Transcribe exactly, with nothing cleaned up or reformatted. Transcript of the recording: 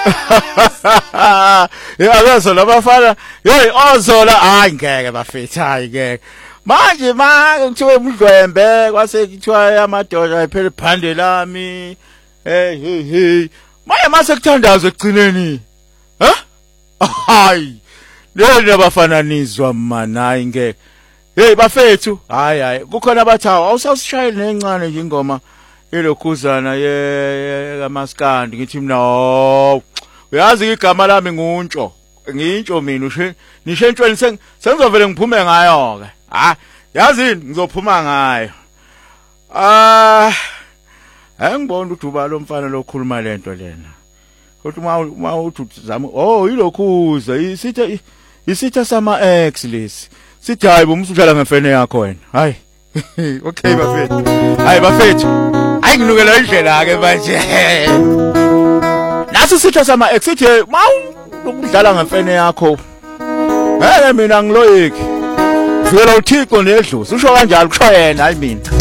Yazola bafana hey ozola hayi ngeke bafethu hayi ngeke manje manje kuthiwe umdlwembe kwase kuthiwa amadoda iphela iphande lami hey hey hey manje mase kuthandazwe ekugcineni ha hayi lena bafananizwa mana hayi ngeke hey bafethu hayi hayi kukhona abathawa awusasishayile nencane nje ingoma elokhuzana ye kaMaskandi ngithi mina uyazi igama lami nguntsho ngintsho mina ushe nishentshweni sengizovela ngiphume ngayo ke ha yazini ngizophuma ngayo ah angibona ukuthi uba lo mfana lokhuluma lento lena kodwa uma uthi uzama oh yilokhuza isitha isitha sama ex lesi sithi hayi bomsuhlala ngefene yakho wena hayi okay bafethu hayi bafethu hayi nginukela indlela ke manje naso sitha sama ex sithi mawudlala ngefene yakho hey mina ngiloyiki vela uThixo nedlozi usho kanjalo kusho yena hayi mina